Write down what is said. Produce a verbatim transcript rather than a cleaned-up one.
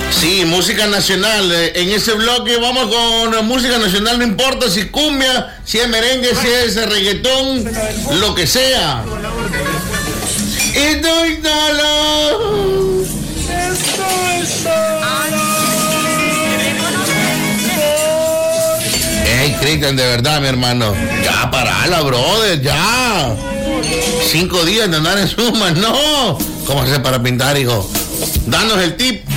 Sí, música nacional. En ese bloque vamos con música nacional, no importa si cumbia, si es merengue, si es reggaetón, lo que sea. Estoy solo. Estoy solo. Hey, Cristian, de verdad, mi hermano. Ya, parala, brother, ya. Cinco días de andar en suma, no. ¿Cómo hacer para pintar, hijo? Danos el tip.